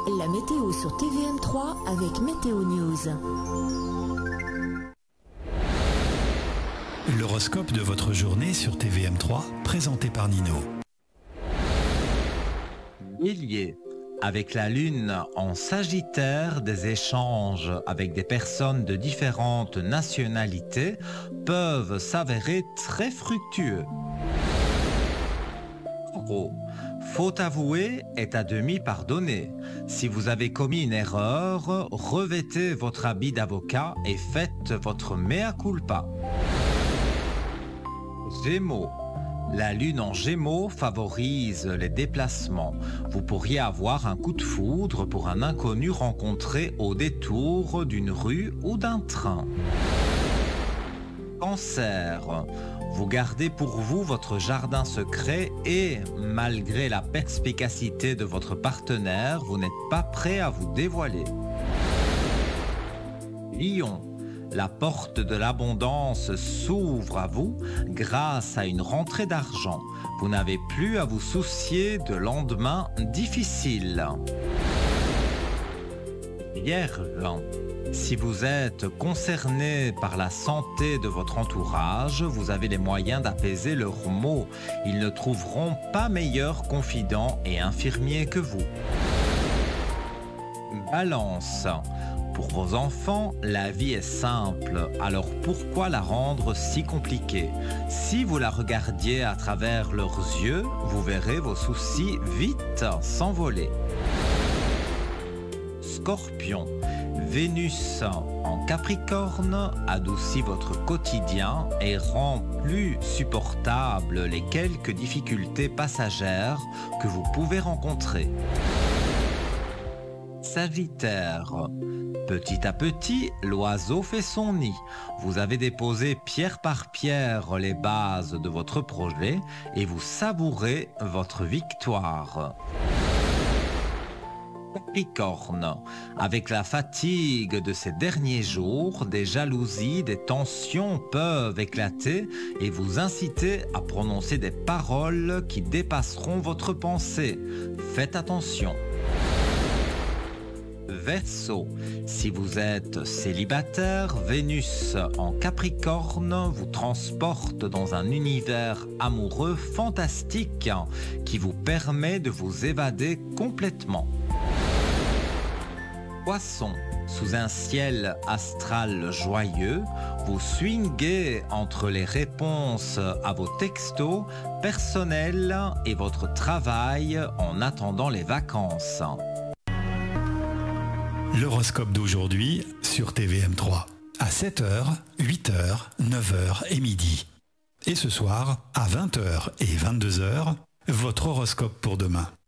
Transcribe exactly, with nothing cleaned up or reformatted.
La météo sur T V M trois avec Météo News. L'horoscope de votre journée sur T V M trois, présenté par Nino. Bélier, avec la lune en Sagittaire, des échanges avec des personnes de différentes nationalités peuvent s'avérer très fructueux. Taureau, faute avouée est à demi pardonnée. Si vous avez commis une erreur, revêtez votre habit d'avocat et faites votre mea culpa. Gémeaux, la lune en Gémeaux favorise les déplacements. Vous pourriez avoir un coup de foudre pour un inconnu rencontré au détour d'une rue ou d'un train. Cancer, vous gardez pour vous votre jardin secret et, malgré la perspicacité de votre partenaire, vous n'êtes pas prêt à vous dévoiler. Lion, la porte de l'abondance s'ouvre à vous grâce à une rentrée d'argent. Vous n'avez plus à vous soucier de lendemains difficiles. Vierge, si vous êtes concerné par la santé de votre entourage, vous avez les moyens d'apaiser leurs maux. Ils ne trouveront pas meilleur confident et infirmier que vous. Balance, pour vos enfants, la vie est simple, alors pourquoi la rendre si compliquée? Si vous la regardiez à travers leurs yeux, vous verrez vos soucis vite s'envoler. Scorpion, Vénus en Capricorne adoucit votre quotidien et rend plus supportables les quelques difficultés passagères que vous pouvez rencontrer. Sagittaire, petit à petit, l'oiseau fait son nid. Vous avez déposé pierre par pierre les bases de votre projet et vous savourez votre victoire. Capricorne, avec la fatigue de ces derniers jours, des jalousies, des tensions peuvent éclater et vous inciter à prononcer des paroles qui dépasseront votre pensée. Faites attention. Verseau, si vous êtes célibataire, Vénus en Capricorne vous transporte dans un univers amoureux fantastique qui vous permet de vous évader complètement. Poisson, sous un ciel astral joyeux, vous swinguez entre les réponses à vos textos personnels et votre travail en attendant les vacances. L'horoscope d'aujourd'hui sur T V M trois. À sept heures, huit heures, neuf heures et midi. Et ce soir, à vingt heures et vingt-deux heures, votre horoscope pour demain.